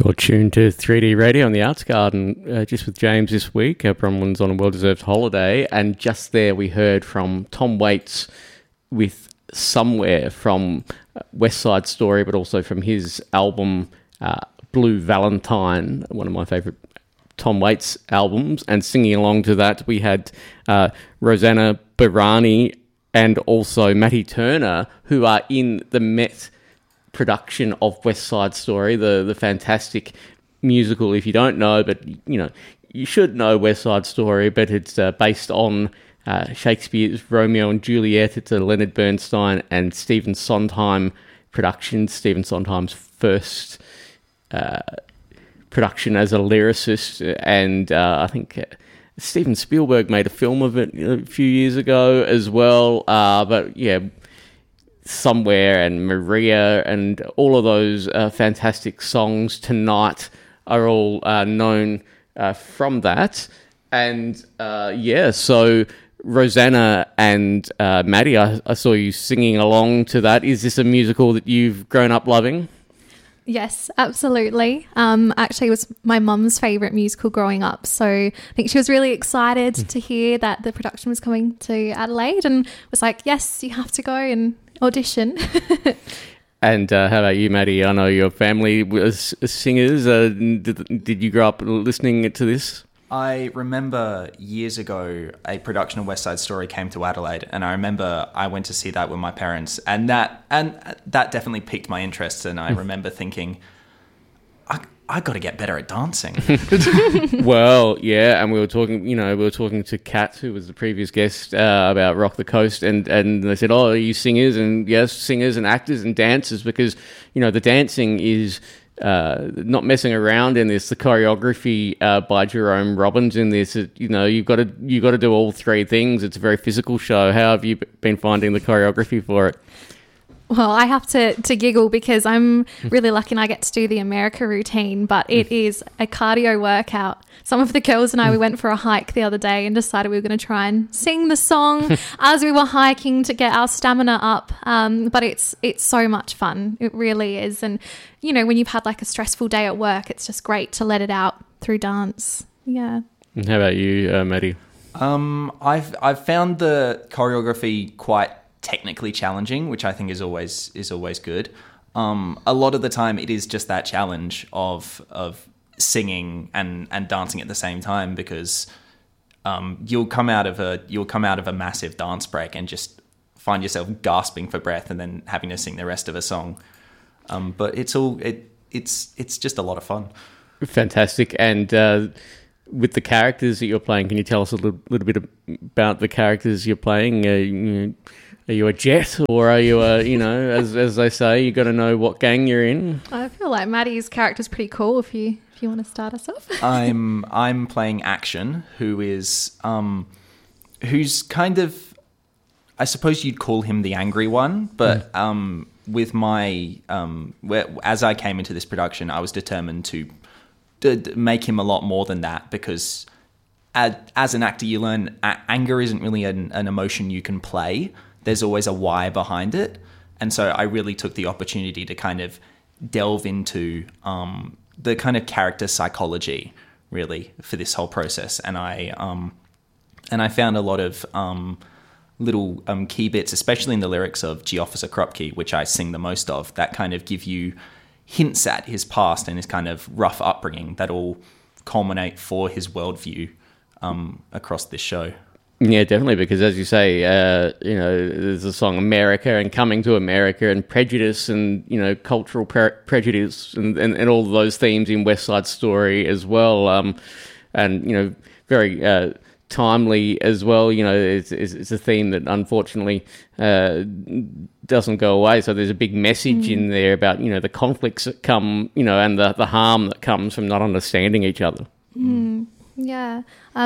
You're tuned to 3D Radio on the Arts Garden, just with James this week. Bronwyn's on a well-deserved holiday, and just there we heard from Tom Waits with Somewhere from West Side Story, but also from his album Blue Valentine, one of my favourite Tom Waits albums. And singing along to that, we had Rosanna Barani and also Matty Turner, who are in the Met production of West Side Story, the fantastic musical. If you don't know, but you should know West Side Story, but it's based on Shakespeare's Romeo and Juliet. It's a Leonard Bernstein and Stephen Sondheim production. Stephen Sondheim's first production as a lyricist, and I think Steven Spielberg made a film of it a few years ago as well. But yeah, Somewhere and Maria and all of those fantastic songs tonight are all known from that. And so Rosanna and Maddie, I saw you singing along to that. Is this a musical that you've grown up loving? Yes, absolutely. Actually, it was my mum's favourite musical growing up. So I think she was really excited to hear that the production was coming to Adelaide and was like, yes, you have to go and audition. And how about you, Maddie? I know your family was singers. Did you grow up listening to this? I remember years ago a production of West Side Story came to Adelaide, and I remember I went to see that with my parents, and that definitely piqued my interest. And I remember thinking, I got to get better at dancing. Well, yeah, and we were talking to Kat, who was the previous guest, about Rock the Coast, and they said, "Oh, are you singers?" And yes, singers and actors and dancers, because the dancing is not messing around in this. The choreography by Jerome Robbins in this, you've got to do all three things. It's a very physical show. How have you been finding the choreography for it? Well, I have to giggle because I'm really lucky and I get to do the America routine, but it is a cardio workout. Some of the girls and I, we went for a hike the other day and decided we were going to try and sing the song as we were hiking to get our stamina up. But it's so much fun. It really is. And, when you've had like a stressful day at work, it's just great to let it out through dance. Yeah. And how about you, Maddie? I've found the choreography quite technically challenging, which I think is always good. A lot of the time it is just that challenge of singing and dancing at the same time, because you'll come out of a massive dance break and just find yourself gasping for breath and then having to sing the rest of a song. But it's just a lot of fun. Fantastic. And with the characters that you're playing, can you tell us a little bit about the characters you're playing? Are you a jet, or are you as they say, you got to know what gang you're in? I feel like Maddie's character's pretty cool. If you want to start us off. I'm playing Action, who's kind of, I suppose you'd call him the angry one, but with my as I came into this production, I was determined to make him a lot more than that, because as an actor, you learn anger isn't really an emotion you can play. There's always a why behind it. And so I really took the opportunity to kind of delve into the kind of character psychology, really, for this whole process. And I found a lot of little key bits, especially in the lyrics of G Officer Kropke, which I sing the most of, that kind of give you hints at his past and his kind of rough upbringing that all culminate for his worldview across this show. Yeah, definitely, because as you say, there's a song America and Coming to America and prejudice and, cultural prejudice and all of those themes in West Side Story as well. And, very timely as well. It's a theme that unfortunately doesn't go away. So there's a big message in there about, the conflicts that come, and the harm that comes from not understanding each other. Yeah.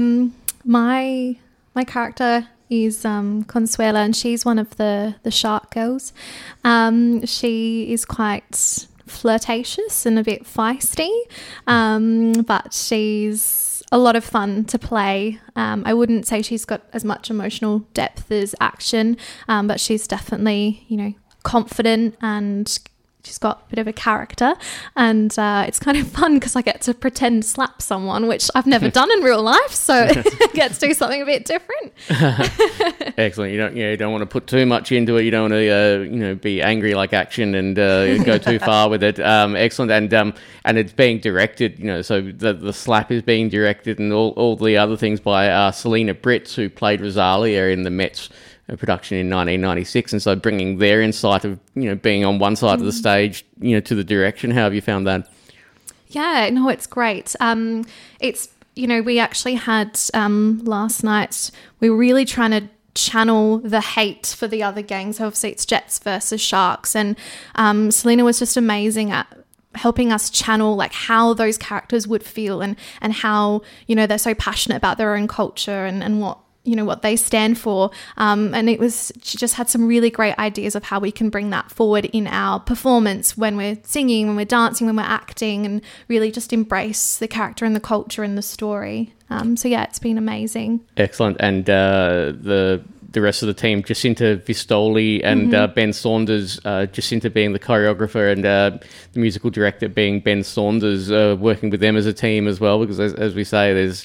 My character is Consuela, and she's one of the Shark girls. She is quite flirtatious and a bit feisty, but she's a lot of fun to play. I wouldn't say she's got as much emotional depth as Action, but she's definitely, confident and she's got a bit of a character, and it's kind of fun because I get to pretend slap someone, which I've never done in real life, so I get to do something a bit different. Excellent. You don't want to put too much into it. You don't want to be angry like Action and go too far with it. Excellent. And it's being directed. So the slap is being directed, and all the other things by Selena Britz, who played Rosalia in the Mets production in 1996, and so bringing their insight of being on one side of the stage to the direction. How have you found that? Yeah, no, it's great. It's we actually had last night, we were really trying to channel the hate for the other gangs. Obviously it's Jets versus Sharks, and Selena was just amazing at helping us channel like how those characters would feel, and how they're so passionate about their own culture and what they stand for, and she just had some really great ideas of how we can bring that forward in our performance when we're singing, when we're dancing, when we're acting, and really just embrace the character and the culture and the story. So yeah, it's been amazing. Excellent. And the rest of the team, Jacinta Vistoli and Ben Saunders, Jacinta being the choreographer and the musical director being Ben Saunders, working with them as a team as well, because as we say, there's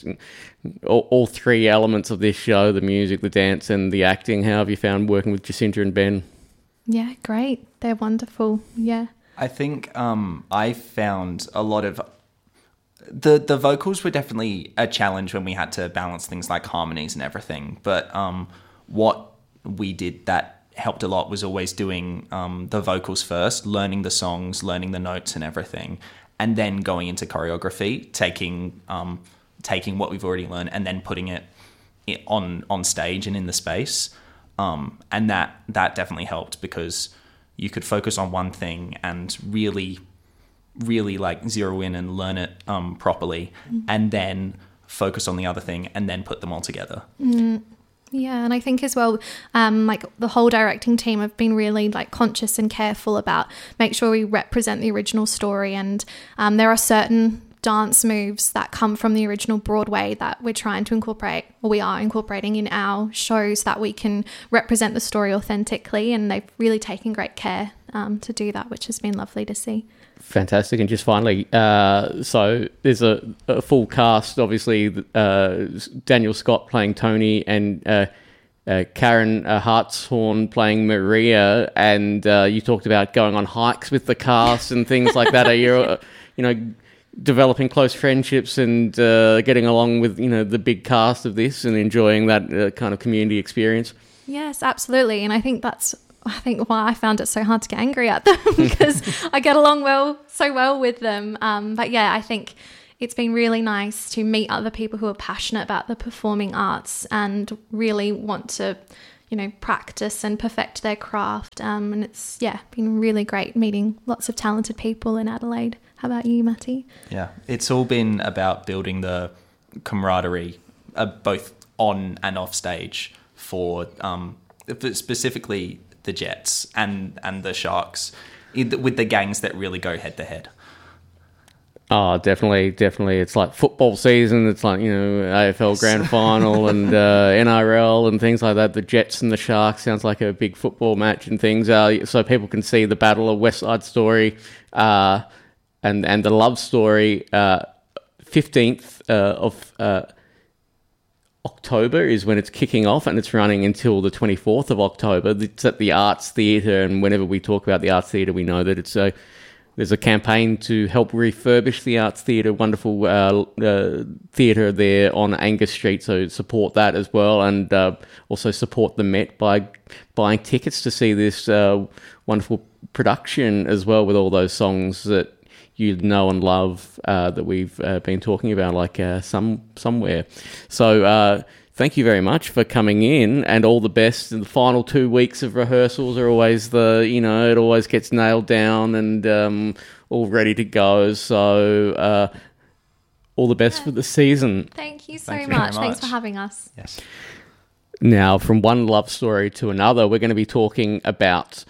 all three elements of this show, the music, the dance and the acting. How have you found working with Jacinta and Ben? Yeah, great. They're wonderful. Yeah. I think I found a lot of... The vocals were definitely a challenge when we had to balance things like harmonies and everything. But what we did that helped a lot was always doing the vocals first, learning the songs, learning the notes and everything, and then going into choreography, taking what we've already learned and then putting it on stage and in the space. And that definitely helped, because you could focus on one thing and really like zero in and learn it properly, and then focus on the other thing and then put them all together. Yeah, and I think as well, like the whole directing team have been really like conscious and careful about make sure we represent the original story, and there are certain dance moves that come from the original Broadway that we're trying to incorporate, or we are incorporating in our shows, that we can represent the story authentically, and they've really taken great care to do that, which has been lovely to see. Fantastic. And just finally, so there's a full cast, obviously, Daniel Scott playing Tony, and Karen Hartshorn playing Maria, and you talked about going on hikes with the cast and things like that. Are you, developing close friendships and getting along with, the big cast of this and enjoying that kind of community experience? Yes, absolutely. And I think that's why I found it so hard to get angry at them, because I get along so well with them. But yeah, I think it's been really nice to meet other people who are passionate about the performing arts and really want to, practice and perfect their craft. And it's, been really great meeting lots of talented people in Adelaide. How about you, Matty? Yeah, it's all been about building the camaraderie, both on and off stage, for specifically the Jets and the Sharks, with the gangs that really go head to head. Oh, definitely. It's like football season. It's like, AFL Grand Final and NRL and things like that. The Jets and the Sharks sounds like a big football match and things. So people can see the Battle of West Side Story and the love story. 15th of October is when it's kicking off, and it's running until the 24th of October. It's at the Arts Theatre, and whenever we talk about the Arts Theatre, we know that there's a campaign to help refurbish the Arts Theatre, wonderful theatre there on Angus Street, so support that as well, and also support the Met by buying tickets to see this wonderful production as well, with all those songs that you know and love that we've been talking about, like Somewhere. So thank you very much for coming in, and all the best. In the final 2 weeks of rehearsals are always it always gets nailed down and all ready to go. So all the best for the season. Thank you so much. Thanks for having us. Yes. Now, from one love story to another, we're going to be talking about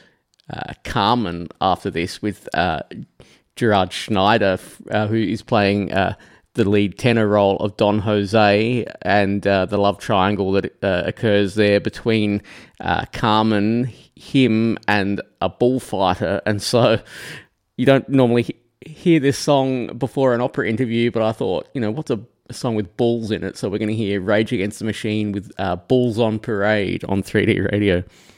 Carmen after this with Gerard Schneider, who is playing the lead tenor role of Don Jose and the love triangle that occurs there between Carmen, him, and a bullfighter. And so you don't normally hear this song before an opera interview, but I thought, what's a song with bulls in it? So we're going to hear Rage Against the Machine with Bulls on Parade on 3D Radio.